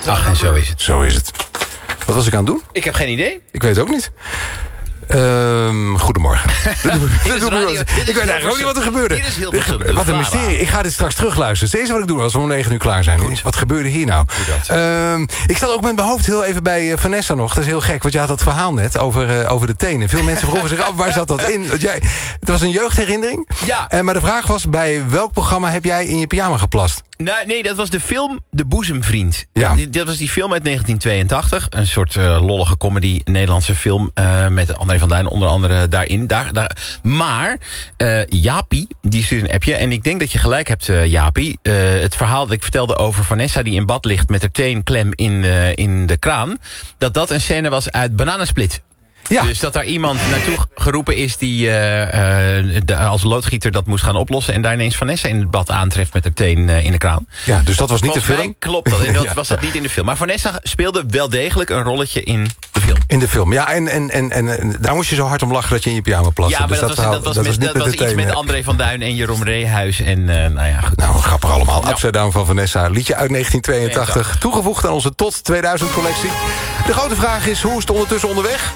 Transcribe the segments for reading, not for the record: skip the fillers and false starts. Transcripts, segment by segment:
Ach, en zo is het. Zo is het. Wat was ik aan het doen? Ik heb geen idee. Ik weet het ook niet. Goedemorgen. Ik weet eigenlijk ook niet wat er gebeurde. Hier is Hilversum. Wat een mysterie. Ik ga dit straks terugluisteren. Het eerste wat ik doe als we om 9 uur klaar zijn. Goed. Wat gebeurde hier nou? Ik zat ook met mijn hoofd heel even bij Vanessa nog. Dat is heel gek, want je had dat verhaal net over de tenen. Veel mensen vroegen zich af, waar zat dat in? Het was een jeugdherinnering. Ja. Maar de vraag was, bij welk programma heb jij in je pyjama geplast? Nee, dat was de film De Boezemvriend. Ja. Dat was die film uit 1982. Een soort lollige comedy, Nederlandse film... met André van Duin onder andere daarin. Maar Jaapie, die stuurde een appje... en ik denk dat je gelijk hebt, Jaapie. Het verhaal dat ik vertelde over Vanessa... die in bad ligt met haar teen klem in de kraan... dat een scène was uit Bananensplit. Ja. Dus dat daar iemand naartoe geroepen is die als loodgieter dat moest gaan oplossen... en daar ineens Vanessa in het bad aantreft met haar teen in de kraan. Ja, dus dat was niet Volgens de film? mij klopt dat. En dat was dat niet in de film. Maar Vanessa speelde wel degelijk een rolletje in de film. In de film, ja. En daar moest je zo hard om lachen dat je in je pyjama plaste. Ja, maar dus dat was iets met André van Duin en Jeroen Reehuis. En nou ja, goed. Nou, grappig allemaal. Ja. Upside Down van Vanessa. Liedje uit 1982. Toegevoegd aan onze Tot 2000 collectie. De grote vraag is, hoe is het ondertussen onderweg?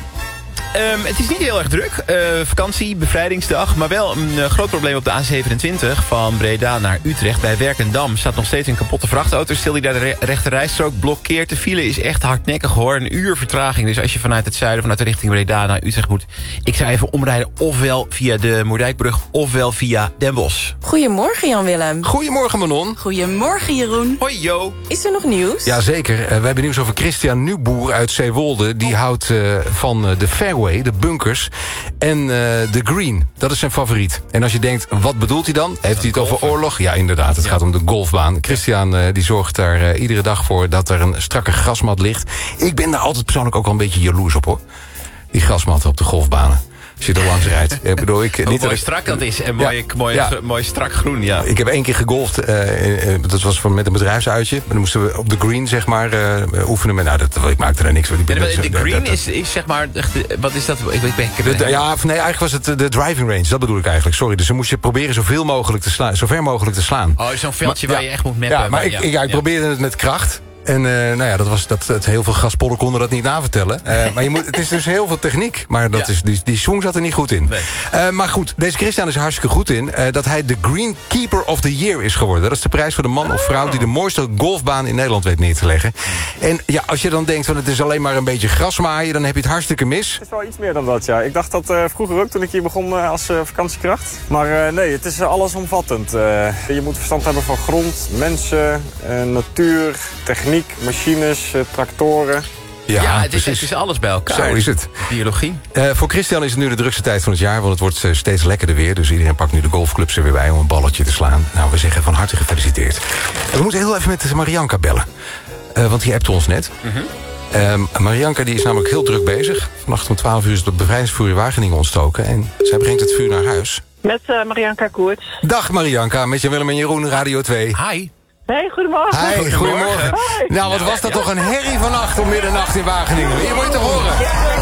Het is niet heel erg druk. Vakantie, bevrijdingsdag. Maar wel een groot probleem op de A27 van Breda naar Utrecht. Bij Werkendam staat nog steeds een kapotte vrachtauto stil die daar de rechte rijstrook blokkeert. De file is echt hardnekkig hoor. Een uur vertraging. Dus als je vanuit het zuiden, vanuit de richting Breda naar Utrecht moet... ik zou even omrijden ofwel via de Moerdijkbrug ofwel via Den Bosch. Goedemorgen Jan-Willem. Goedemorgen Manon. Goedemorgen Jeroen. Hoi Jo. Is er nog nieuws? Jazeker. We hebben nieuws over Christian Nuboer uit Zeewolde. Die houdt van de fairway, de bunkers en de green. Dat is zijn favoriet. En als je denkt, wat bedoelt hij dan? Heeft hij het over oorlog? Ja, inderdaad. Het gaat om de golfbaan. Christian die zorgt daar iedere dag voor dat er een strakke grasmat ligt. Ik ben daar altijd persoonlijk ook wel een beetje jaloers op, hoor. Die grasmatten op de golfbanen. Als je er langs rijdt. Ik bedoel, Hoe mooi strak dat is. En mooi strak groen, ja. Ik heb 1 keer gegolfd. Dat was met een bedrijfsuitje. Dan moesten we op de green, zeg maar, oefenen. Maar nou, ik maakte daar niks van. De green is zeg maar... Wat is dat? Eigenlijk was het de driving range. Dat bedoel ik eigenlijk. Sorry. Dus dan moest je proberen zoveel mogelijk te slaan. Zo ver mogelijk te slaan. Oh, zo'n veldje waar je echt moet mappen. Ja, maar ik probeerde het met kracht. En nou ja, dat was heel veel gaspollen konden dat niet navertellen. Maar het is dus heel veel techniek. Maar dat is, die swing zat er niet goed in. Nee. Maar goed, deze Christian is er hartstikke goed in. Dat hij de Greenkeeper of the Year is geworden. Dat is de prijs voor de man of vrouw die de mooiste golfbaan in Nederland weet neer te leggen. En ja, als je dan denkt van het is alleen maar een beetje grasmaaien, dan heb je het hartstikke mis. Het is wel iets meer dan dat, ja. Ik dacht dat vroeger ook toen ik hier begon als vakantiekracht. Maar nee, het is allesomvattend. Je moet verstand hebben van grond, mensen, natuur, techniek. Machines, tractoren. Ja, het is alles bij elkaar. Zo is het. Biologie. Voor Christian is het nu de drukste tijd van het jaar, want het wordt steeds lekkerder weer. Dus iedereen pakt nu de golfclubs er weer bij om een balletje te slaan. Nou, we zeggen van harte gefeliciteerd. En we moeten heel even met Marianka bellen. Want die appte ons net. Marianka die is namelijk heel druk bezig. Vannacht om 12 uur is het bevrijdingsvuur in Wageningen ontstoken. En zij brengt het vuur naar huis. Met Marianka Koerts. Dag Marianka, met Jan-Willem en Jeroen, Radio 2. Hi. Hey, goedemorgen. Hi, goedemorgen. Hoi. Nou, wat was dat toch een herrie vannacht om middernacht in Wageningen. Hier moet je toch horen.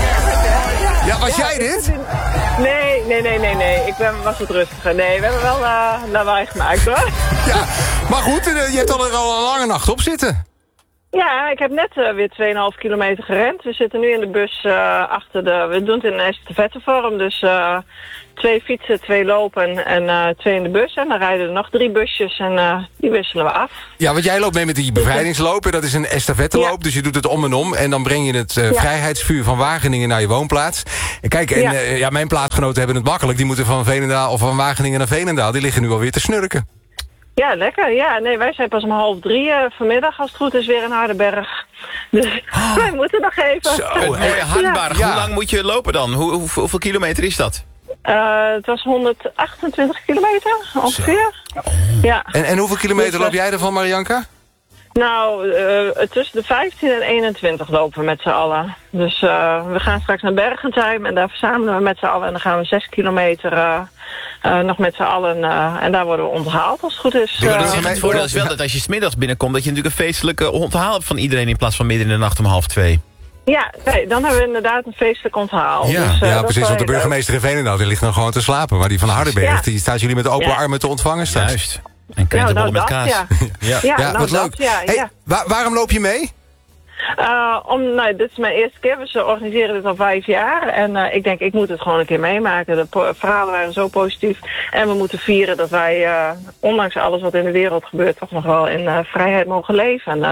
Ja, was jij dit? Nee. Ik was wat rustiger. Nee, we hebben wel lawaai gemaakt, hoor. Ja, maar goed, je hebt al een lange nacht op zitten. Ja, ik heb net weer 2,5 kilometer gerend. We zitten nu in de bus achter de... We doen het in een estafettevorm, dus 2 fietsen, 2 lopen en 2 in de bus. En dan rijden er nog 3 busjes en die wisselen we af. Ja, want jij loopt mee met die bevrijdingsloop. Dat is een estafetteloop, dus je doet het om en om. En dan breng je het vrijheidsvuur van Wageningen naar je woonplaats. En kijk, mijn plaatsgenoten hebben het makkelijk. Die moeten van Veenendaal of van Wageningen naar Veenendaal. Die liggen nu alweer te snurken. Ja, lekker. Ja, nee, wij zijn pas om 2:30 vanmiddag, als het goed is, weer in Hardenberg. Dus wij moeten nog even. Zo, mooie Hardenberg. Hoe lang moet je lopen dan? Hoeveel kilometer is dat? Het was 128 kilometer, ongeveer. Ja. En hoeveel kilometer loop jij ervan, Marianka? Nou, tussen de 15 en 21 lopen we met z'n allen. Dus we gaan straks naar Bergentheim en daar verzamelen we met z'n allen. En dan gaan we 6 kilometer nog met z'n allen. En daar worden we onthaald als het goed is. Het voordeel is wel dat als je 's middags binnenkomt, dat je natuurlijk een feestelijke onthaal hebt van iedereen in plaats van midden in de nacht om 1:30. Ja, nee, dan hebben we inderdaad een feestelijk onthaal. Ja, dus, ja precies, want de burgemeester in Veenendaal die ligt nog gewoon te slapen. Maar die van Hardenberg, die staat jullie met open armen te ontvangen straks. Juist. En krentenbollen met kaas. Ja, wat leuk. Hey, waarom loop je mee? Dit is mijn eerste keer. We organiseren dit al 5 jaar. En ik denk, ik moet het gewoon een keer meemaken. De verhalen waren zo positief. En we moeten vieren dat wij, ondanks alles wat in de wereld gebeurt, toch nog wel in vrijheid mogen leven.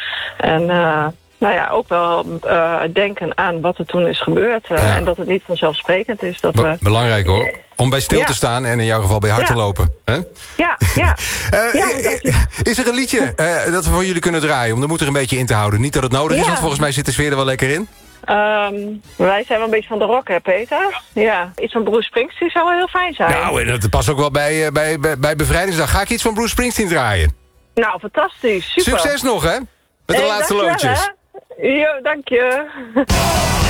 Ook wel denken aan wat er toen is gebeurd. En dat het niet vanzelfsprekend is. Belangrijk hoor. Om bij stil te staan en in jouw geval bij hard te lopen. Hè? Ja. Is er een liedje dat we voor jullie kunnen draaien? Om de moed er een beetje in te houden. Niet dat het nodig is, want volgens mij zit de sfeer er wel lekker in. Wij zijn wel een beetje van de rock, hè, Peter? Ja, iets van Bruce Springsteen zou wel heel fijn zijn. Nou, en dat past ook wel bij Bevrijdingsdag. Ga ik iets van Bruce Springsteen draaien? Nou, fantastisch. Super. Succes nog, hè? Met de laatste loodjes. Jo, dank je.